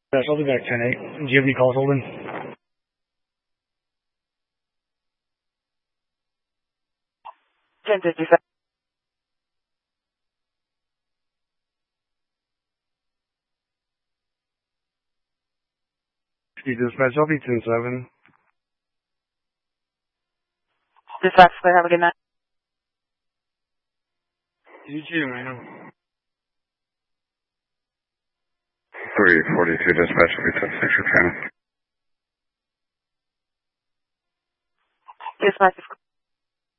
Yes, I'll be back 10-8. Do you have any calls holding? Dispatch, I'll be 10-7. Dispatch, have a good night. You too, man. 342 dispatch, we took 6 for 10. Dispatch.